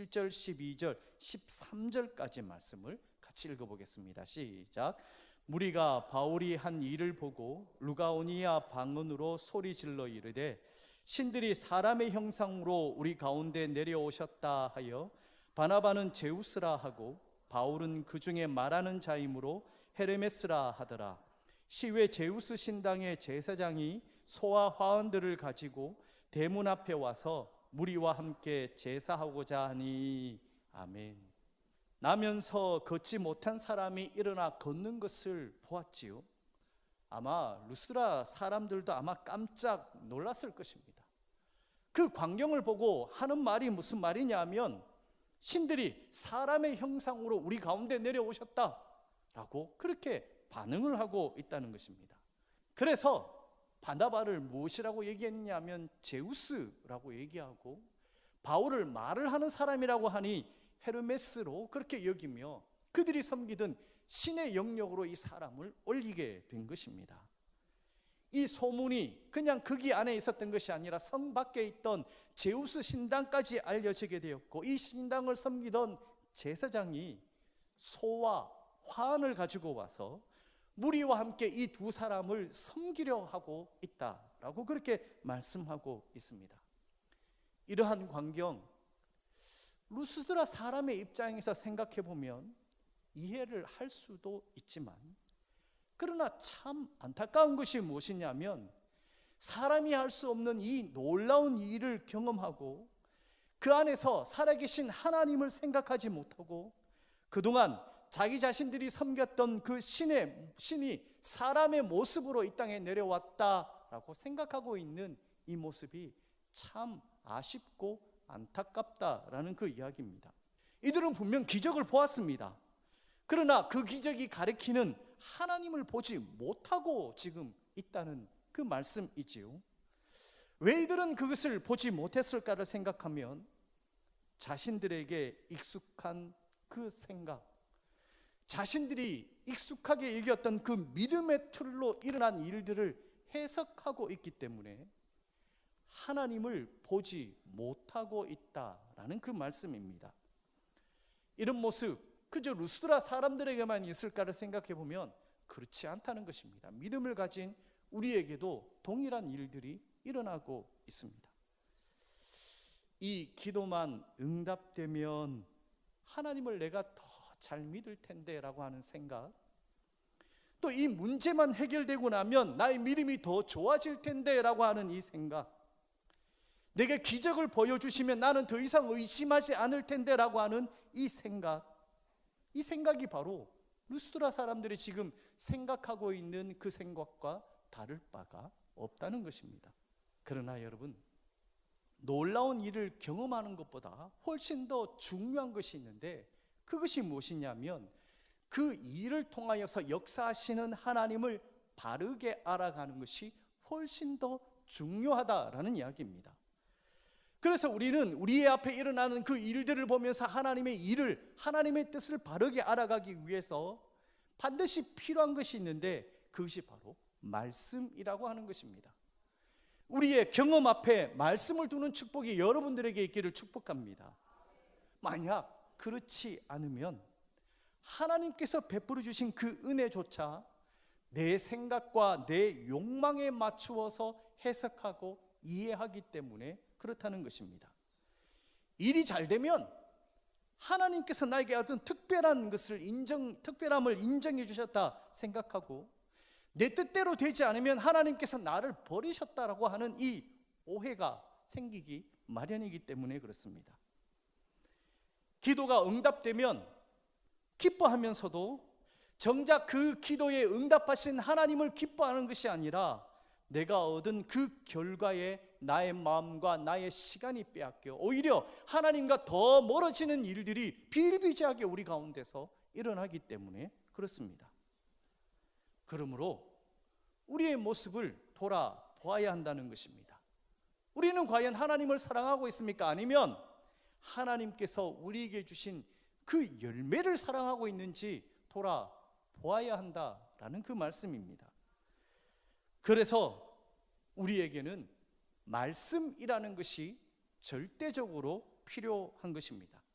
11절, 12절, 13절까지 말씀을 같이 읽어보겠습니다. 시작. 무리가 바울이 한 일을 보고 루가오니아 방언으로 소리질러 이르되 신들이 사람의 형상으로 우리 가운데 내려오셨다 하여 바나바는 제우스라 하고 바울은 그 중에 말하는 자이므로 헤르메스라 하더라. 시외 제우스 신당의 제사장이 소와 화원들을 가지고 대문 앞에 와서 무리와 함께 제사하고자 하니. 아멘. 나면서 걷지 못한 사람이 일어나 걷는 것을 보았지요. 아마 루스드라 사람들도 아마 깜짝 놀랐을 것입니다. 그 광경을 보고 하는 말이 무슨 말이냐면 신들이 사람의 형상으로 우리 가운데 내려오셨다라고 그렇게 반응을 하고 있다는 것입니다. 그래서 바나바를 무엇이라고 얘기했냐면 제우스라고 얘기하고 바울을 말을 하는 사람이라고 하니 헤르메스로 그렇게 여기며 그들이 섬기던 신의 영역으로 이 사람을 올리게 된 것입니다. 이 소문이 그냥 거기 안에 있었던 것이 아니라 성 밖에 있던 제우스 신당까지 알려지게 되었고 이 신당을 섬기던 제사장이 소와 화환을 가지고 와서 무리와 함께 이 두 사람을 섬기려 하고 있다라고 그렇게 말씀하고 있습니다. 이러한 광경, 루스드라 사람의 입장에서 생각해 보면 이해를 할 수도 있지만 그러나 참 안타까운 것이 무엇이냐면 사람이 할 수 없는 이 놀라운 일을 경험하고 그 안에서 살아계신 하나님을 생각하지 못하고 그동안 자기 자신들이 섬겼던 그 신이 사람의 모습으로 이 땅에 내려왔다라고 생각하고 있는 이 모습이 참 아쉽고 안타깝다라는 그 이야기입니다. 이들은 분명 기적을 보았습니다. 그러나 그 기적이 가리키는 하나님을 보지 못하고 지금 있다는 그 말씀이지요. 왜 이들은 그것을 보지 못했을까를 생각하면 자신들에게 익숙한 그 생각, 자신들이 익숙하게 여겼던 그 믿음의 틀로 일어난 일들을 해석하고 있기 때문에 하나님을 보지 못하고 있다라는 그 말씀입니다. 이런 모습 그저 루스드라 사람들에게만 있을까를 생각해 보면 그렇지 않다는 것입니다. 믿음을 가진 우리에게도 동일한 일들이 일어나고 있습니다. 이 기도만 응답되면 하나님을 내가 더 잘 믿을 텐데 라고 하는 생각, 또 이 문제만 해결되고 나면 나의 믿음이 더 좋아질 텐데 라고 하는 이 생각, 내게 기적을 보여주시면 나는 더 이상 의심하지 않을 텐데 라고 하는 이 생각이 바로 루스드라 사람들이 지금 생각하고 있는 그 생각과 다를 바가 없다는 것입니다. 그러나 여러분, 놀라운 일을 경험하는 것보다 훨씬 더 중요한 것이 있는데 그것이 무엇이냐면 그 일을 통하여서 역사하시는 하나님을 바르게 알아가는 것이 훨씬 더 중요하다라는 이야기입니다. 그래서 우리는 우리의 앞에 일어나는 그 일들을 보면서 하나님의 일을, 하나님의 뜻을 바르게 알아가기 위해서 반드시 필요한 것이 있는데 그것이 바로 말씀이라고 하는 것입니다. 우리의 경험 앞에 말씀을 두는 축복이 여러분들에게 있기를 축복합니다. 만약 그렇지 않으면 하나님께서 베풀어 주신 그 은혜조차 내 생각과 내 욕망에 맞추어서 해석하고 이해하기 때문에 그렇다는 것입니다. 일이 잘 되면 하나님께서 나에게 어떤 특별한 것을 특별함을 인정해 주셨다 생각하고 내 뜻대로 되지 않으면 하나님께서 나를 버리셨다라고 하는 이 오해가 생기기 마련이기 때문에 그렇습니다. 기도가 응답되면 기뻐하면서도 정작 그 기도에 응답하신 하나님을 기뻐하는 것이 아니라 내가 얻은 그 결과에 나의 마음과 나의 시간이 빼앗겨 오히려 하나님과 더 멀어지는 일들이 비일비재하게 우리 가운데서 일어나기 때문에 그렇습니다. 그러므로 우리의 모습을 돌아보아야 한다는 것입니다. 우리는 과연 하나님을 사랑하고 있습니까? 아니면 하나님께서 우리에게 주신 그 열매를 사랑하고 있는지 돌아보아야 한다라는 그 말씀입니다. 그래서 우리에게는 말씀이라는 것이 절대적으로 필요한 것입니다.